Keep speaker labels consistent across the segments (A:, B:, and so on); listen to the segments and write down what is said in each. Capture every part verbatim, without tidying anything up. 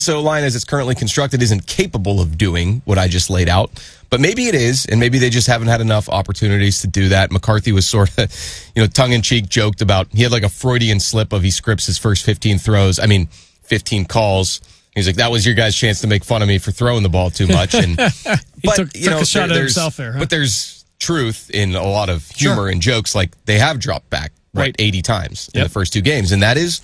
A: O-line as it's currently constructed isn't capable of doing what I just laid out. But maybe it is, and maybe they just haven't had enough opportunities to do that. McCarthy was sort of, you know, tongue-in-cheek joked about, he had like a Freudian slip of he scripts his first fifteen throws. I mean, fifteen calls. He's like, that was your guys' chance to make fun of me for throwing the ball too much. And
B: he
A: but,
B: took,
A: you
B: took
A: know,
B: a shot
A: there,
B: at himself there. Huh?
A: But there's truth in a lot of humor
B: Sure.
A: and jokes. Like, they have dropped back, right,
B: Right.
A: eighty times in
B: Yep.
A: the first two games. And that is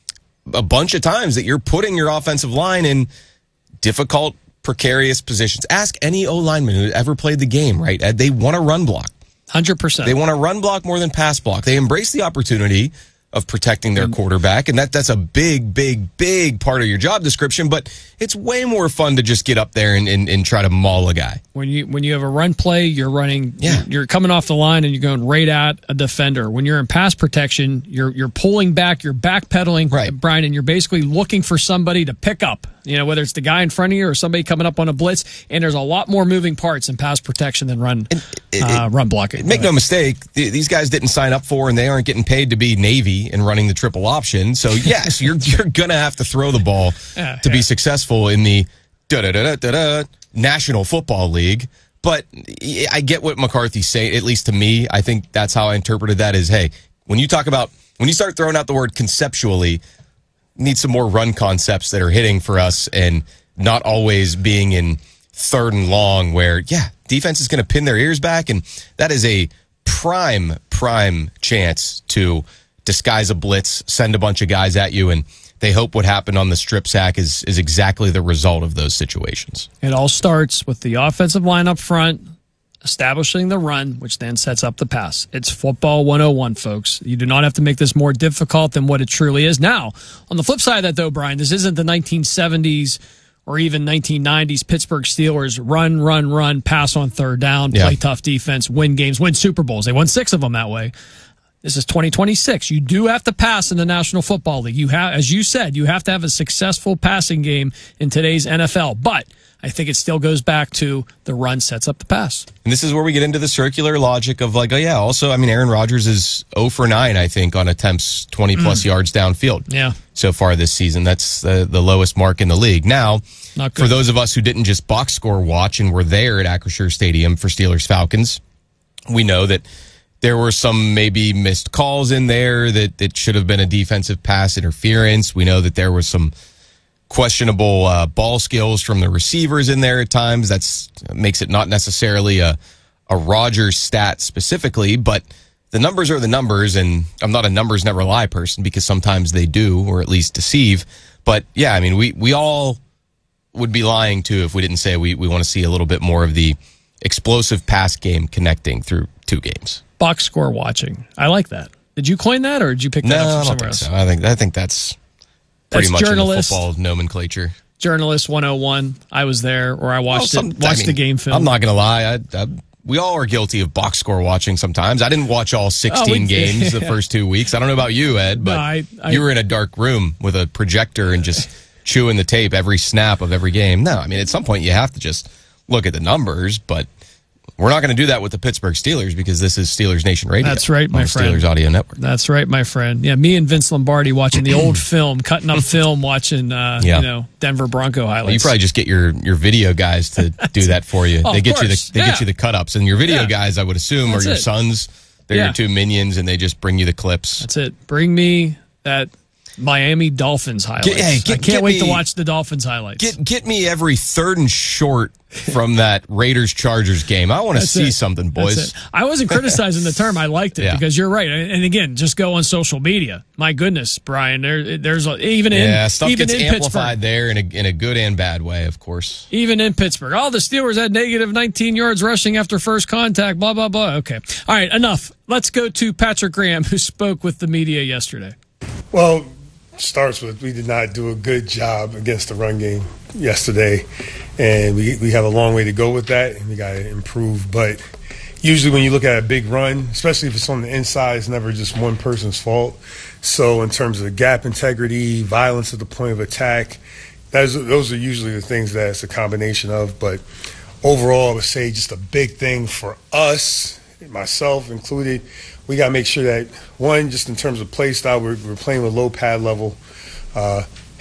A: a bunch of times that you're putting your offensive line in difficult, precarious positions. Ask any O-lineman who ever played the game, right, Ed? They want to run block.
B: one hundred percent.
A: They want to run block more than pass block. They embrace the opportunity of protecting their quarterback, and that that's a big, big, big part of your job description, but it's way more fun to just get up there and, and, and try to maul a guy.
B: When you when you have a run play, you're running.
A: Yeah.
B: You're, you're coming off the line and you're going right at a defender. When you're in pass protection, you're you're pulling back, you're backpedaling,
A: Right.
B: Brian, and you're basically looking for somebody to pick up. You know, whether it's the guy in front of you or somebody coming up on a blitz. And there's a lot more moving parts in pass protection than run
A: it,
B: uh, run blocking.
A: Make no mistake, th- these guys didn't sign up for, and they aren't getting paid to be Navy and running the triple option. So yes, you're you're gonna have to throw the ball
B: Yeah,
A: to
B: yeah.
A: be successful in the da da da da da National Football League. But I get what McCarthy's saying. At least to me, I think that's how I interpreted that. Is hey, when you talk about when you start throwing out the word conceptually, need some more run concepts that are hitting for us and not always being in third and long where, yeah, defense is going to pin their ears back. And that is a prime, prime chance to disguise a blitz, send a bunch of guys at you, and they hope what happened on the strip sack is, is exactly the result of those situations.
B: It all starts with the offensive line up front, establishing the run, which then sets up the pass. It's football one oh one, folks. You do not have to make this more difficult than what it truly is. Now, on the flip side of that, though, Brian, this isn't the nineteen seventies or even nineteen nineties Pittsburgh Steelers run, run, run, pass on third down, play
A: Yeah.
B: tough defense, win games, win Super Bowls. They won six of them that way. This is twenty twenty-six. You do have to pass in the National Football League. You have, as you said, you have to have a successful passing game in today's N F L. But I think it still goes back to the run sets up the pass.
A: And this is where we get into the circular logic of like, oh, yeah, also, I mean, Aaron Rodgers is oh for nine, I think, on attempts twenty-plus
B: Mm.
A: yards downfield.
B: Yeah.
A: So far this season. That's the, the lowest mark in the league. Now,
B: Not good.
A: for those of us who didn't just box score watch and were there at Acrisure Stadium for Steelers-Falcons, we know that there were some maybe missed calls in there that, that should have been a defensive pass interference. We know that there was some questionable uh, ball skills from the receivers in there at times. That's makes it not necessarily a, a Rodgers stat specifically, but the numbers are the numbers, and I'm not a numbers never lie person because sometimes they do, or at least deceive. But yeah, I mean, we, we all would be lying too if we didn't say we, we want to see a little bit more of the explosive pass game connecting through two games.
B: Box score watching. I like that. Did you coin that, or did you pick that
A: No,
B: up
A: I
B: from
A: don't
B: somewhere
A: think
B: else?
A: so. I think I think that's pretty
B: That's
A: much in the
B: journalist.
A: football nomenclature.
B: Journalist one oh one. I was there, or I watched
A: Well, some-
B: it. Watched
A: I mean,
B: the game film.
A: I'm not going to lie. I, I, we all are guilty of box score watching sometimes. I didn't watch all sixteen
B: Oh, we-
A: games the first two weeks. I don't know about you, Ed, but
B: No, I- I-
A: you were in a dark room with a projector and just chewing the tape every snap of every game. No, I mean, at some point you have to just look at the numbers, but we're not going to do that with the Pittsburgh Steelers because this is Steelers Nation Radio.
B: That's right, my
A: on the
B: friend.
A: Steelers Audio Network.
B: That's right, my friend. Yeah, me and Vince Lombardi watching the old film, cutting up film, watching uh,
A: Yeah.
B: you know Denver Bronco highlights.
A: Well, you probably just get your, your video guys to do that for you.
B: Oh,
A: they
B: of
A: get you
B: course.
A: the they
B: Yeah.
A: get you the cut ups, and your video
B: Yeah.
A: guys, I would assume,
B: That's
A: are your
B: it.
A: sons. They're
B: Yeah.
A: your two minions, and they just bring you the clips.
B: That's it. Bring me that Miami Dolphins highlights.
A: Get- hey, get-
B: I can't
A: get
B: wait to
A: me-
B: watch the Dolphins highlights.
A: Get get me every third and short from that Raiders Chargers game. I want to
B: That's
A: see
B: it.
A: something, boys.
B: That's it. I wasn't criticizing the term. I liked it
A: Yeah.
B: because you're right. And and again, just go on social media. My goodness, Brian, there, there's a, even in
A: Yeah, stuff
B: even
A: gets
B: in
A: amplified
B: Pittsburgh,
A: there in a in a good and bad way, of course.
B: even in Pittsburgh. Oh, the Steelers had negative nineteen yards rushing after first contact. Blah blah blah. Okay, all right, enough. Let's go to Patrick Graham, who spoke with the media yesterday.
C: Well, starts with we did not do a good job against the run game yesterday, and we we have a long way to go with that, and we got to improve. But usually, when you look at a big run, especially if it's on the inside, it's never just one person's fault. So, in terms of gap integrity, violence at the point of attack, those those are usually the things that it's a combination of. But overall, I would say just a big thing for us, myself included. We got to make sure that, one, just in terms of play style, we're, we're playing with low pad level, uh,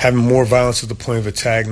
C: having more violence at the point of attack,